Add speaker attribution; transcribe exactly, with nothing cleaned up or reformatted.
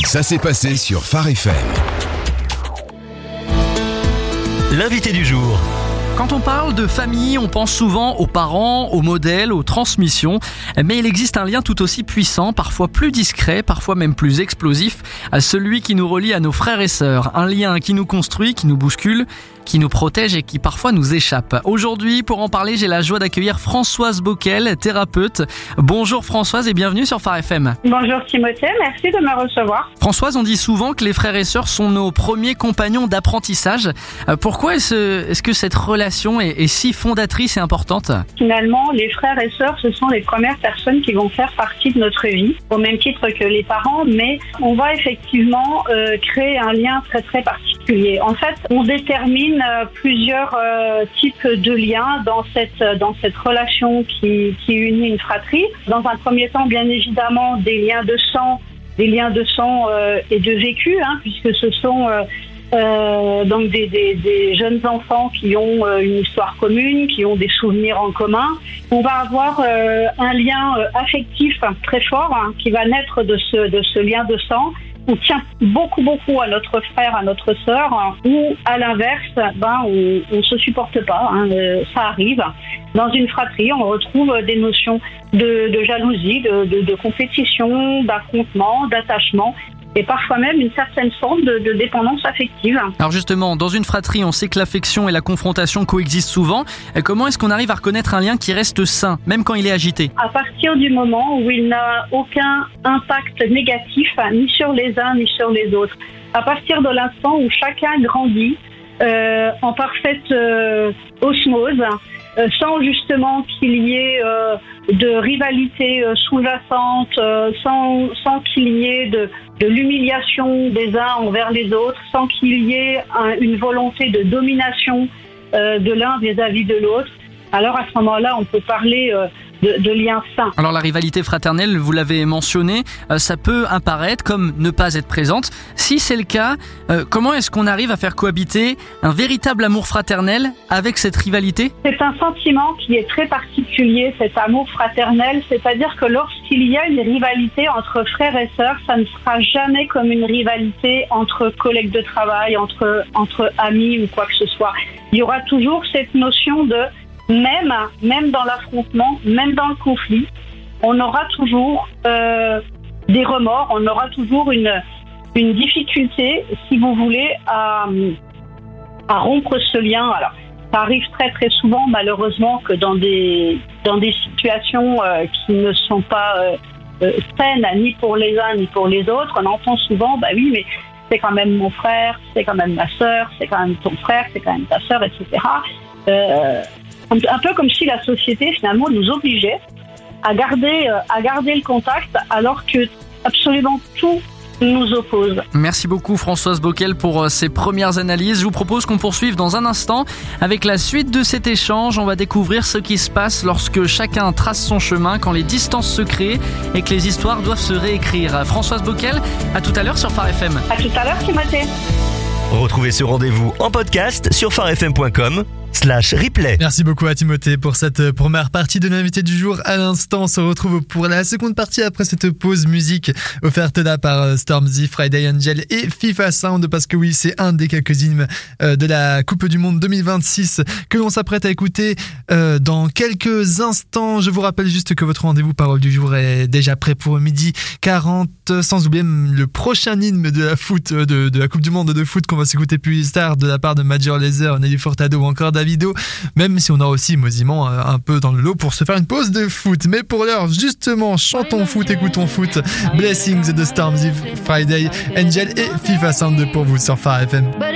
Speaker 1: Ça s'est passé sur Phare F M.
Speaker 2: L'invité du jour.
Speaker 3: Quand on parle de famille, on pense souvent aux parents, aux modèles, aux transmissions. Mais il existe un lien tout aussi puissant, parfois plus discret, parfois même plus explosif, à celui qui nous relie à nos frères et sœurs. Un lien qui nous construit, qui nous bouscule, qui nous protège et qui parfois nous échappe. Aujourd'hui, pour en parler, j'ai la joie d'accueillir Françoise Bockel, thérapeute. Bonjour Françoise et bienvenue sur Phare F M.
Speaker 4: Bonjour Timothée, merci de me recevoir.
Speaker 3: Françoise, on dit souvent que les frères et sœurs sont nos premiers compagnons d'apprentissage. Pourquoi est-ce, est-ce que cette relation est, est si fondatrice et importante ?
Speaker 4: Finalement, les frères et sœurs, ce sont les premières personnes qui vont faire partie de notre vie, au même titre que les parents, mais on va effectivement euh, créer un lien très très particulier. En fait, on détermine plusieurs euh, types de liens dans cette dans cette relation qui qui unit une fratrie. Dans un premier temps, bien évidemment, des liens de sang, des liens de sang euh, et de vécu, hein, puisque ce sont euh, euh, donc des, des des jeunes enfants qui ont euh, une histoire commune, qui ont des souvenirs en commun. On va avoir euh, un lien euh, affectif très fort hein, qui va naître de ce de ce lien de sang. On tient beaucoup, beaucoup à notre frère, à notre sœur, hein, ou à l'inverse, ben, on ne se supporte pas, hein, euh, ça arrive. Dans une fratrie, on retrouve des notions de, de jalousie, de, de, de compétition, d'affrontement, d'attachement, et parfois même une certaine forme de, de dépendance affective.
Speaker 3: Alors justement, dans une fratrie, on sait que l'affection et la confrontation coexistent souvent. Comment est-ce qu'on arrive à reconnaître un lien qui reste sain, même quand il est agité ?
Speaker 4: À partir du moment où il n'a aucun impact négatif, ni sur les uns ni sur les autres. À partir de l'instant où chacun grandit euh, en parfaite euh, osmose, euh, sans justement qu'il y ait euh, de rivalité euh, sous-jacente, euh, sans, sans qu'il y ait de, de l'humiliation des uns envers les autres, sans qu'il y ait un, une volonté de domination euh, de l'un vis-à-vis de l'autre. Alors à ce moment-là, on peut parler euh, de, de liens sains.
Speaker 3: Alors la rivalité fraternelle, vous l'avez mentionné, euh, ça peut apparaître comme ne pas être présente. Si c'est le cas, euh, comment est-ce qu'on arrive à faire cohabiter un véritable amour fraternel avec cette rivalité ?
Speaker 4: C'est un sentiment qui est très particulier, cet amour fraternel. C'est-à-dire que lorsqu'il y a une rivalité entre frères et sœurs, ça ne sera jamais comme une rivalité entre collègues de travail, entre, entre amis ou quoi que ce soit. Il y aura toujours cette notion de Même, même dans l'affrontement, même dans le conflit, on aura toujours euh, des remords, on aura toujours une, une difficulté, si vous voulez, à, à rompre ce lien. Alors, ça arrive très très souvent, malheureusement, que dans des, dans des situations euh, qui ne sont pas euh, euh, saines, ni pour les uns ni pour les autres, on entend souvent, bah oui, mais c'est quand même mon frère, c'est quand même ma sœur, c'est quand même ton frère, c'est quand même ta sœur, et cetera. Euh, Un peu comme si la société finalement nous obligeait à garder, à garder le contact alors que absolument tout nous oppose.
Speaker 3: Merci beaucoup Françoise Bockel pour ces premières analyses. Je vous propose qu'on poursuive dans un instant avec la suite de cet échange. On va découvrir ce qui se passe lorsque chacun trace son chemin, quand les distances se créent et que les histoires doivent se réécrire. Françoise Bockel, à tout à l'heure sur Phare F M.
Speaker 4: À tout à l'heure Timothée.
Speaker 2: Retrouvez ce rendez-vous en podcast sur pharefm point com slash replay.
Speaker 5: Merci beaucoup à Timothée pour cette première partie de l'invité du jour. À l'instant, on se retrouve pour la seconde partie après cette pause musique offerte là par Stormzy, Friday Angel et FIFA Sound, parce que oui, c'est un des quelques hymnes de la Coupe du Monde deux mille vingt-six que l'on s'apprête à écouter dans quelques instants. Je vous rappelle juste que votre rendez-vous parole du jour est déjà prêt pour midi quarante, sans oublier le prochain hymne de la foot, de, de la Coupe du Monde de foot qu'on va s'écouter plus tard de la part de Major Lazer, Nelly Furtado ou encore Davido, même si on a aussi Mosimon un peu dans le lot pour se faire une pause de foot. Mais pour l'heure, justement, chantons foot, écoutons foot. Blessings de Stormzy, Friday Angel et FIFA Sound pour vous sur Phare F M.